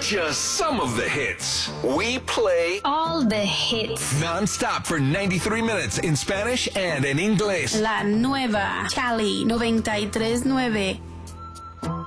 just some of the hits. We play all the hits. non-stop for 93 minutes in Spanish and in English. La nueva Cali 93.9.